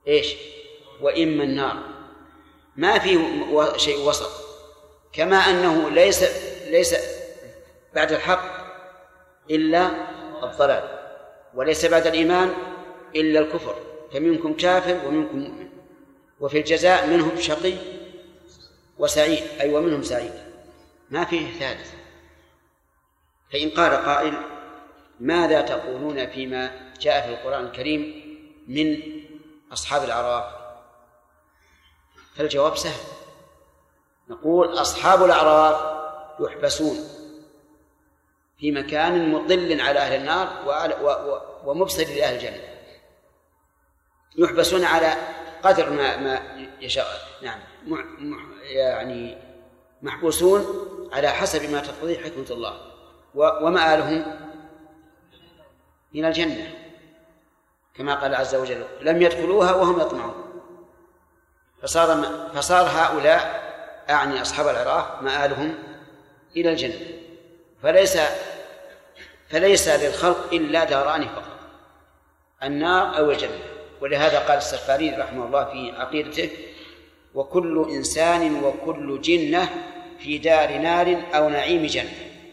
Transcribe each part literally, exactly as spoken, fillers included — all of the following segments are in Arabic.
إيش؟ وإما النار، ما في شيء وسط، كما أنه ليس ليس بعد الحق إلا الضلال، وليس بعد الإيمان إلا الكفر، فمنكم كافر ومنكم مؤمن، وفي الجزاء منهم شقي وسعيد، أي أيوة ومنهم سعيد، ما فيه ثالث. فإن قال قائل ماذا تقولون فيما جاء في القرآن الكريم من أصحاب الأعراف؟ فالجواب سهل، نقول أصحاب الأعراف يحبسون في مكان مطل على أهل النار ومبصر لأهل الجنة، يحبسون على قدر ما ما يشاء، نعم يعني محبوسون على حسب ما تقتضيه حكمة الله، ومآلهم إلى الجنة كما قال عز وجل لم يدخلوها وهم يطمعون. فصار فصار هؤلاء أعني أصحاب الأعراف مآلهم إلى الجنة، فليس فليس للخلق إلا داران فقط، النار أو الجنة. ولهذا قال السفاري رحمه الله في عقيدته وكل إنسان وكل جنة في دار نار أو نعيم جنة.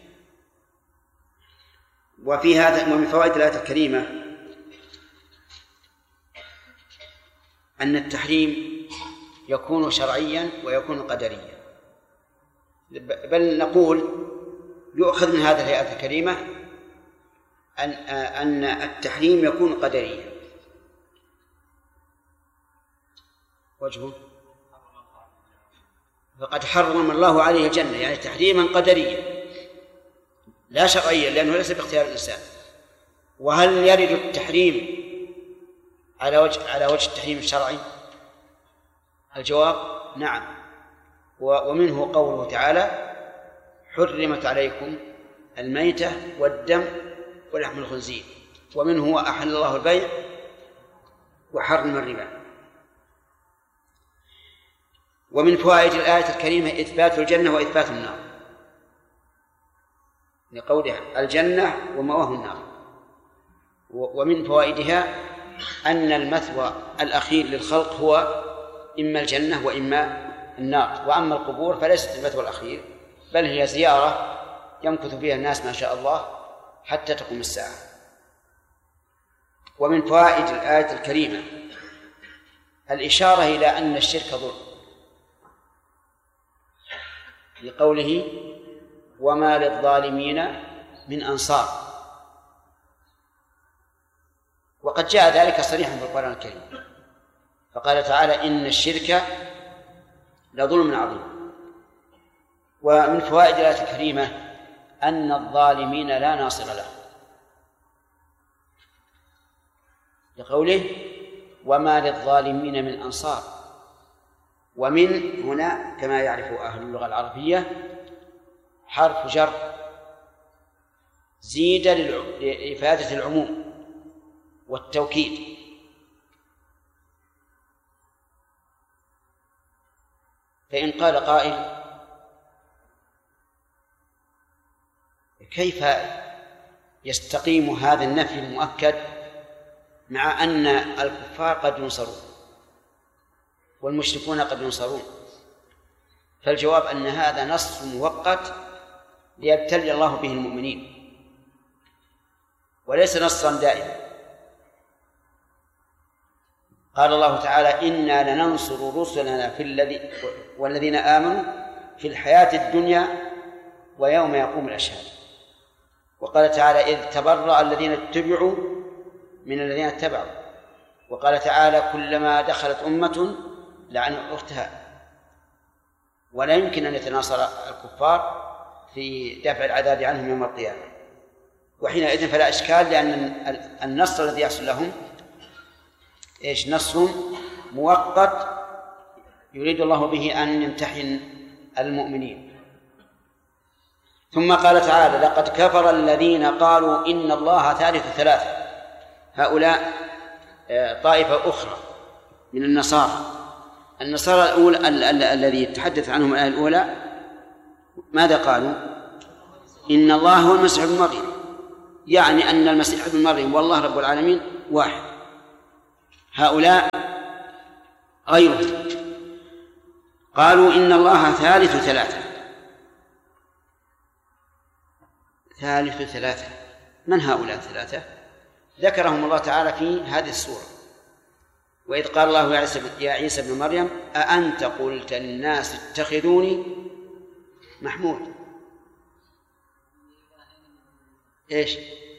وفي هذا ومن فوائد الآية الكريمة أن التحريم يكون شرعيا ويكون قدريا، بل نقول يؤخذ من هذه الآية الكريمة أن أن التحريم يكون قدريا. وجهه فقد حرم الله عليه الجنة، يعني تحريما قدريا لا شرعيا، لأنه ليس باختيار الإنسان. وهل يرد التحريم على وجه على وجه التحريم الشرعي؟ الجواب نعم، ومنه قوله تعالى حرمت عليكم الميتة والدم ولحم الخنزير، ومنه أحل الله البيع وحرم الربا. ومن فوائد الآية الكريمة إثبات الجنة وإثبات النار، لقولها الجنة ومأواه النار. ومن فوائدها أن المثوى الأخير للخلق هو إما الجنة وإما النار، وأما القبور فليست المثوى الأخير، بل هي زيارة يمكث فيها الناس ما شاء الله حتى تقوم الساعة. ومن فوائد الآية الكريمة الإشارة إلى أن الشرك ظلم، لقوله وما للظالمين من أنصار، وقد جاء ذلك صريحا في القرآن الكريم، فقال تعالى إن الشرك لظلم عظيم. ومن فوائد الآية الكريمة أن الظالمين لا ناصر له، لقوله وما للظالمين من أنصار. ومن هنا كما يعرف أهل اللغة العربية حرف جر زيد لإفادة العموم والتوكيد، فإن قال قائل كيف يستقيم هذا النفي المؤكد مع أن الكفار قد ينصرون والمشركون قد ينصرون؟ فالجواب أن هذا نص مؤقت ليبتلي الله به المؤمنين، وليس نصا دائما. قال الله تعالى إنا لننصر رسلنا في الذي والذين آمنوا في الحياة الدنيا ويوم يقوم الأشهاد. وقال تعالى إذ تبرأ الذين اتبعوا من الذين اتبعوا. وقال تعالى كلما دخلت أمة لعنوا أختها. ولا يمكن أن يتناصر الكفار في دفع العذاب عنهم يوم القيامة، وحينئذ فلا إشكال، لأن النصر الذي يحصل لهم إيش؟ نصر مؤقت يريد الله به أن يمتحن المؤمنين. ثم قال تعالى لقد كفر الذين قالوا إن الله ثالث ثلاثة. هؤلاء طائفة أخرى من النصارى. النصارى الأولى الذي تحدث عنهم الآية الأولى ماذا قالوا؟ إن الله هو المسيح ابن مريم، يعني أن المسيح ابن مريم والله رب العالمين واحد. هؤلاء غيره. قالوا إن الله ثالث ثلاثة. ثالث ثلاثة، من هؤلاء الثلاثة؟ ذكرهم الله تعالى في هذه السورة. وإذ قال الله يا عيسى ابن مريم أأنت قلت للناس اتخذوني محمود إيش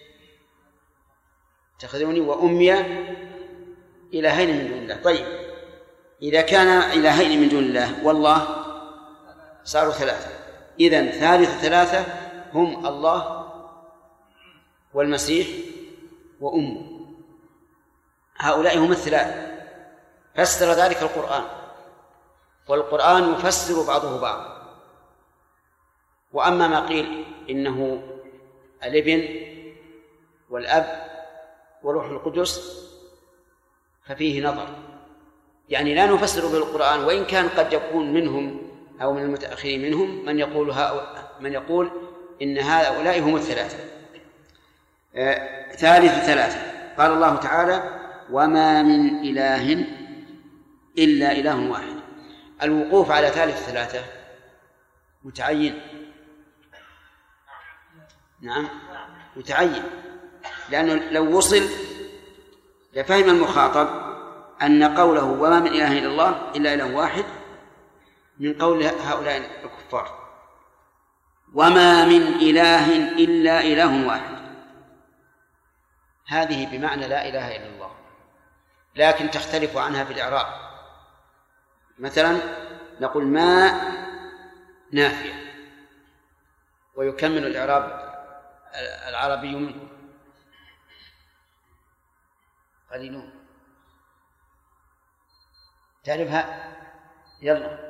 اتخذوني وأمي إلهين من دون الله. طيب إذا كان إلهين من دون الله والله صاروا ثلاثة، إذن ثالث ثلاثة هم الله والمسيح وأمه، هؤلاء هم الثلاثة. فسر ذلك القرآن، والقرآن يفسر بعضه بعضا. وأما ما قيل إنه الابن والأب وروح القدس ففيه نظر، يعني لا نفسر بالقرآن، وإن كان قد يكون منهم أو من المتأخرين منهم من يقول من يقول إن هؤلاء هم الثلاثة. آه ثالث ثلاثة. قال الله تعالى وما من إله إلا إله واحد. الوقوف على ثالث ثلاثة متعين، نعم متعين، لأنه لو وصل لفهم المخاطب أن قوله وما من إله إلا الله إلا إله واحد من قول هؤلاء الكفار، وما من إله إلا إله واحد، هذه بمعنى لا إله إلا الله، لكن تختلف عنها في الإعراب. مثلا نقول ما نافية، ويكمل الإعراب العربي منه قليلون. تعرفها؟ يلا.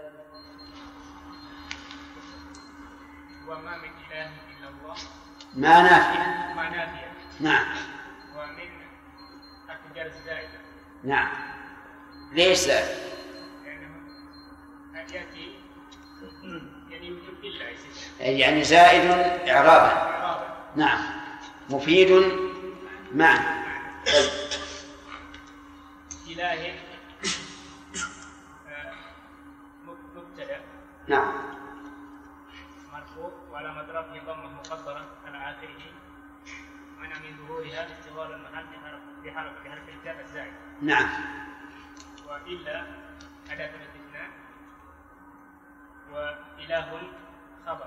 وما من إله إلا الله ما نافية. ما نافية. نعم. ومن أكجر زائدة. نعم. ليش زائد؟ لأنه يأتي يعني يمكن إلا يعني زائد إعرابا. إعرابا. نعم. مفيد معنى. طيب. إله مبتدأ. نعم. مرفوع وعلى مضربه ضمه مقدرا على آخره منع من ظهورها استغلال المحل في حرف بحرف الجاء الزائد. نعم. وإلا أداة الاستثناء. وإله خبر.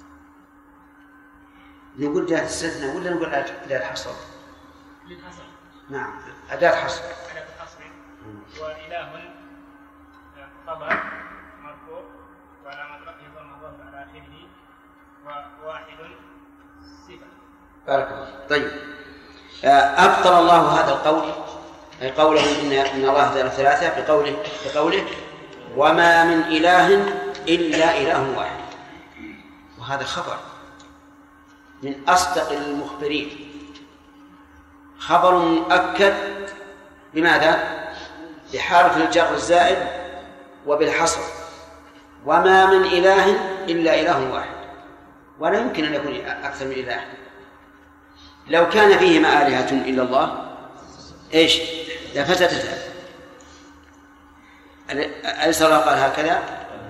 نقول جاء الاستثناء ولا نقول أداة الحصر؟ للحصر. نعم أداة حصر. أداة الحصر. وإله خبر مرفوع وعلى مطلقه ضم الله على آخره وواحد صفة. بارك الله. طيب أبطل الله هذا القول، أي قوله إن إن الله ثلاثة بقوله بقوله وما من إله إلا إله واحد، وهذا خبر من أصدق المخبرين، خبر مؤكد بماذا؟ بحرف الجر الزائد وبالحصر، وما من إله إلا إله واحد، ولا يمكن أن يكون أكثر من إله. لو كان فيهما آلهة إلا الله إيش لفسدتا. أليس الله قال هكذا؟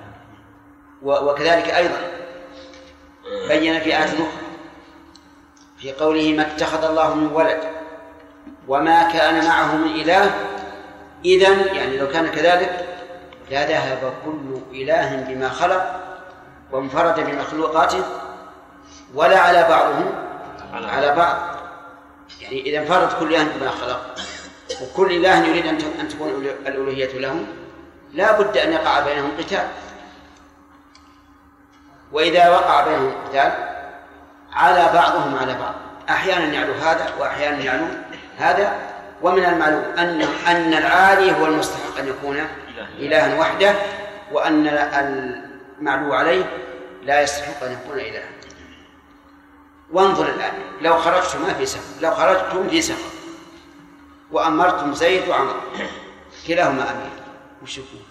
وكذلك أيضا بين في آية أخرى في قوله ما اتخذ الله من ولد وما كان معه من إله إذن، يعني لو كان كذلك لذهب كل إله بما خلق وانفرد بمخلوقاته ولا على بعضهم على بعض. يعني إذا انفرد كل إله بما خلق وكل إله يريد أن تكون الألوهية له لا بد أن يقع بينهم قتال، وإذا وقع بينهم قتال على بعضهم على بعض، أحيانا يعلو هذا وأحيانا يعلو هذا. ومن المعلوم أن أن العالي هو المستحق أن يكون إلها وحده، وأن المعلو عليه لا يستحق أن يكون إلها. وانظر الآن لو خرجتما في سفر، لو خرجتم في سفر وأمرتم زيد وعمر كلاهما أمير، وش يكون؟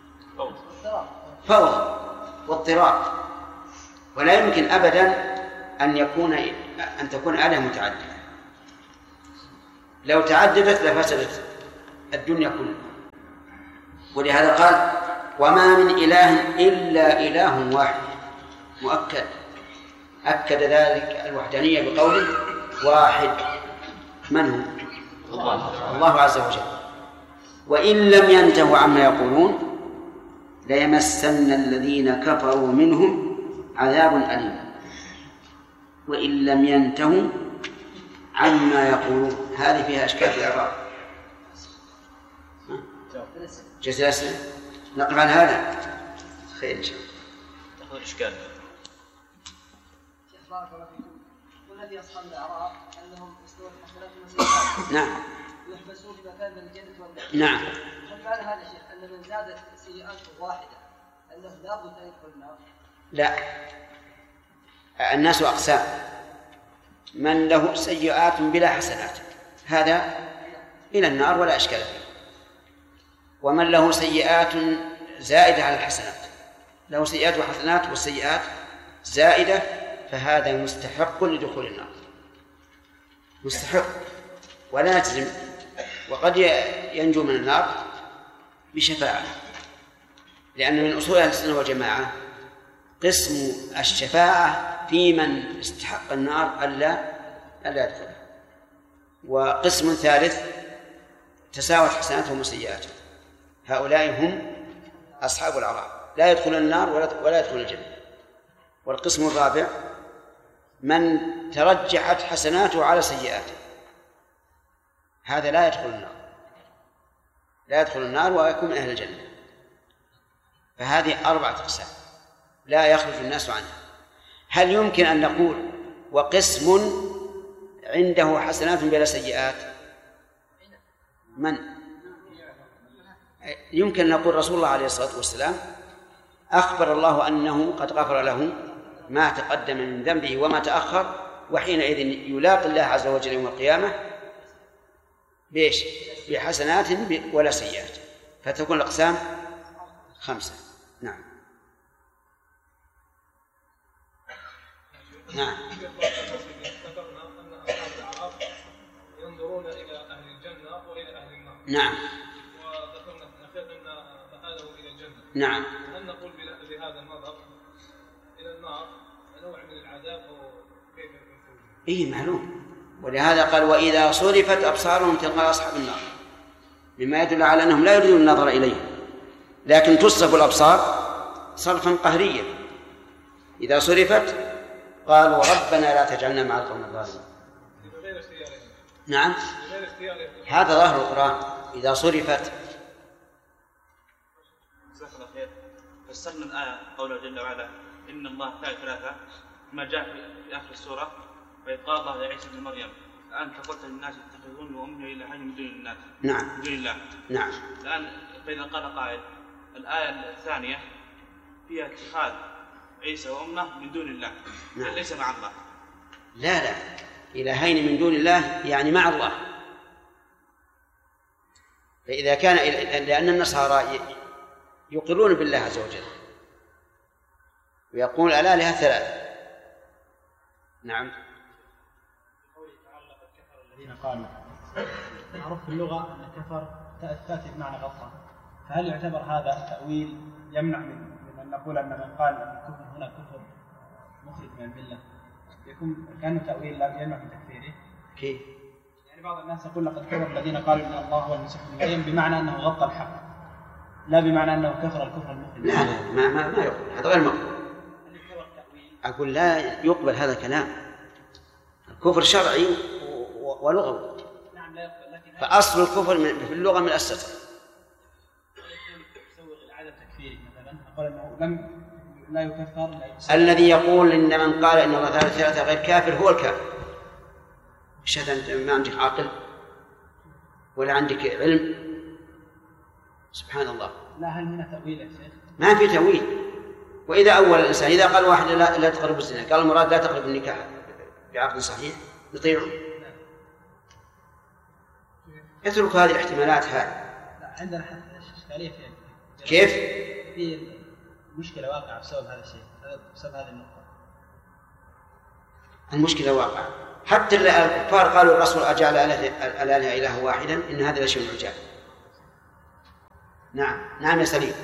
فوضى واضطراب، ولا يمكن أبدا أن يكون أن تكون آلهة متعددة. لو تعددت لفسدت الدنيا كلها. ولهذا قال وما من إله إلا إله واحد، مؤكد، أكد ذلك الوحدانية بقوله واحد. من هو؟ الله عز وجل. وإن لم ينتهوا عما يقولون ليمسن الذين كفروا منهم عذاب أليم. وإن لم ينتهوا عما يقولون، هذه فيها أشكال في الإعراب. جزء أسئلة نقف عن هذا خير إن شاء الله. تأخذ الإشكال. بارك الله فيكم. والذي أصحاب الأعراف أنهم يستوون حسنات وسيئات. نعم. يحبسون في مكان من الجنة والنار. نعم. هل معنى هذا شيخ أن من زادت سيئاته واحدة أنه لا بد أن يدخل النار؟ لا، الناس أقسام: من له سيئات بلا حسنات هذا إلى النار ولا إشكال فيه، ومن له سيئات زائدة على الحسنات، له سيئات وحسنات والسيئات زائدة، فهذا مستحق لدخول النار، مستحق ولا نجزم، وقد ينجو من النار بشفاعة، لأن من أصول أهل السنة والجماعة قسم الشفاعة في من استحق النار ألا ألا يدخلها، وقسم ثالث تساوت حسناتهم وسيئاتهم، هؤلاء هم أصحاب الأعراف لا يدخلون النار ولا يدخلون الجنة. والقسم الرابع من ترجحت حسناته على سيئاته، هذا لا يدخل النار، لا يدخل النار ويكون من أهل الجنة. فهذه أربعة أقسام لا يخرج الناس عنها. هل يمكن أن نقول وقسم عنده حسنات بلا سيئات؟ من يمكن أن نقول رسول الله عليه الصلاة والسلام أخبر الله أنه قد غفر له ما تقدم من ذنبه وما تأخر، وحينئذ يلاقي الله عز وجل يوم القيامة بإيش؟ بحسنات ولا سيئات، فتكون الأقسام خمسة. نعم نعم. ذكرنا أن أصحاب الأعراف ينظرون إلى أهل الجنة وإلى أهل النار. نعم. وذكرنا في الأخير أن مآله إلى الجنة. نعم. هل نقول بهذا النظر إلى النار نوع من العذاب أو كيف يكون؟ إيه معلوم، ولهذا قال وإذا صرفت أبصارهم تلقاء أصحاب النار، مما يدل على أنهم لا يريدون النظر إليهم، لكن تصرف الأبصار صرفا قهريا. إذا صرفت قالوا ربنا لا تجعلنا مع القوم الظالمين. نعم، هذا ظاهر القرآن. إذا صرفت فسرنا الآية قوله جل وعلا إن الله ثالث ثلاثة، ما جاء في آخر السورة وإذ قال الله لعيسى ابن مريم أنت قلت للناس اتخذوني وأمي إلهين من دون الناس. نعم. من دون الله. نعم. الآن فإذا قال قائل الآية الثانية فيها اتخاذ عيسى وأمه من دون الله. نعم. ليس مع الله. لا لا، إلهين من دون الله يعني مع الله. فإذا كان لأن النصارى يقرون بالله عز وجل ويقول الآلهة ثلاثة. نعم. الذين قالوا معروف في اللغة أن كفر تأتي بمعنى غطى، فهل يعتبر هذا تأويل يمنع من أن نقول أن من قال أن الكفر هنا كفر مخرج من الملة يكون كأنه تأويل لا يمنع من تكفيره؟ كيف؟ يعني بعض الناس يقول لقد كفر الذين قالوا إن الله هو المسيح ابن مريم بمعنى أنه غطى الحق، لا بمعنى أنه كفر الكفر المخرج. لا لا ما ما, ما يقبل، هذا غير مقبول. أقول لا يقبل هذا كلام، الكفر شرعي ولغوي. نعم لا يقبل، لكن فأصل الكفر في اللغة من الستر. يسوغ العدم تكفيري مثلا، أقول أنه لم لا يكفر لا الذي يقول إن من قال إن الله ثالث ثلاثة غير كافر هو الكافر. مش هذا أنت ما عندك عقل ولا عندك علم؟ سبحان الله. لا، هل هنا تأويل يا شيخ؟ ما في تأويل. وإذا أول الإنسان إذا قال واحد لا, لا تقرب الزنا، قال المراد لا تقرب النكاح بعقد صحيح، نطيعه؟ اترك هذه الاحتمالات. هذه لا، عندنا حتى إشكالية فيها. كيف؟ في مشكلة واقعة بسبب هذا الشيء، بسبب هذه النقطة. المشكلة واقعة. حتى الكفار قالوا الرسول أجعل الآلهة إله واحدا إن هذا لشيء عجاب. نعم نعم يا سليم.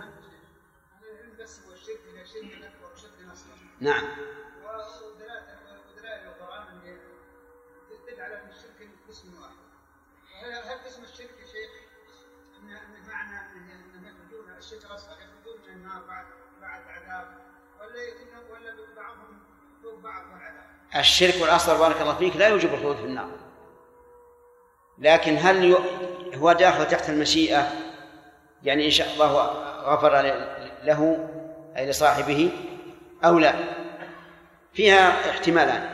نعم. ودلائل القرآن تدل على أن الشرك قسم واحد. هل قسم الشرك يا شيخ أن معنى أنهم يخرجون الشرك الأصغر يخرجون من النار بعد بعد عذاب ولا يكون ولا بعضهم فوق بعض والعذاب؟ الشرك الأصغر بارك الله فيك لا يوجب الخلود في النار، لكن هل هو داخل تحت المشيئة؟ يعني إن شاء الله غفر له أي لصاحبه أو لا، فيها احتمالان.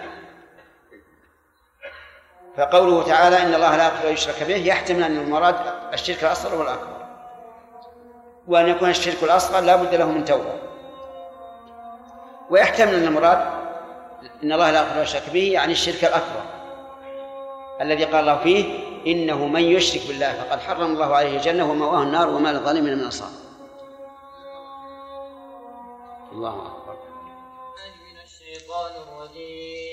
فقوله تعالى إن الله لا يغفر أن يشرك به يحتمل أن المراد الشرك الأصغر والأكبر، وأن يكون الشرك الأصغر لا بد له من توبة، ويحتمل أن المراد إن الله لا يغفر أن يشرك به يعني الشرك الأكبر الذي قال الله فيه إنه من يشرك بالله فقد حرم الله عليه الجنة ومأواه النار وما للظالمين من أنصار. الله أكبر. من الشيطان الرجيم.